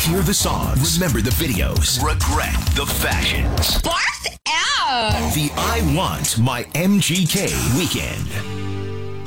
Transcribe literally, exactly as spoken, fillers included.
Hear the songs, remember the videos, regret the fashions. Barf out! The I Want My M G K weekend.